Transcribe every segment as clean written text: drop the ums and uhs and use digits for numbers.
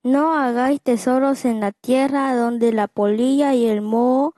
No hagáis tesoros en la tierra donde la polilla y el moho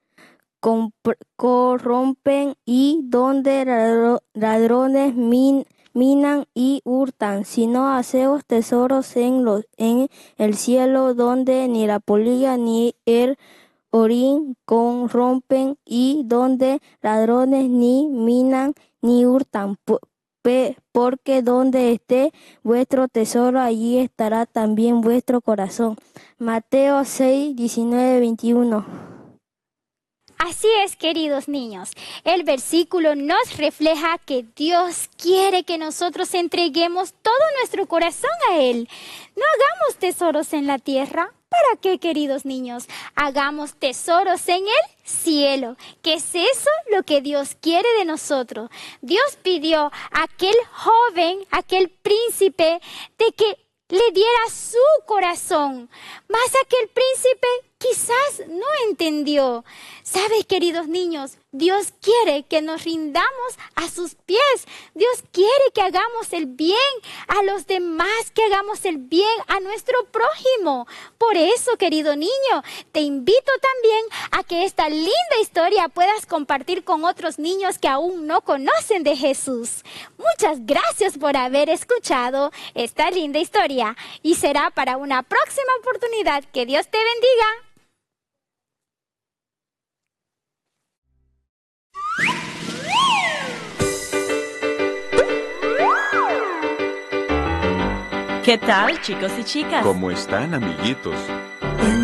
corrompen y donde ladrones minan y hurtan, sino haceos tesoros en el cielo donde ni la polilla ni el orín corrompen y donde ladrones ni minan ni hurtan. Porque donde esté vuestro tesoro, allí estará también vuestro corazón. Mateo 6, 19, 21. Así es, queridos niños. El versículo nos refleja que Dios quiere que nosotros entreguemos todo nuestro corazón a Él. No hagamos tesoros en la tierra. ¿Para qué, queridos niños? Hagamos tesoros en el cielo. ¿Qué es eso lo que Dios quiere de nosotros? Dios pidió a aquel joven, aquel príncipe, de que le diera su corazón. Mas aquel príncipe quizás no entendió. ¿Sabes, queridos niños? Dios quiere que nos rindamos a sus pies. Dios quiere que hagamos el bien a los demás, que hagamos el bien a nuestro prójimo. Por eso, querido niño, te invito también a que esta linda historia puedas compartir con otros niños que aún no conocen de Jesús. Muchas gracias por haber escuchado esta linda historia y será para una próxima oportunidad. Que Dios te bendiga. ¿Qué tal, chicos y chicas? ¿Cómo están, amiguitos?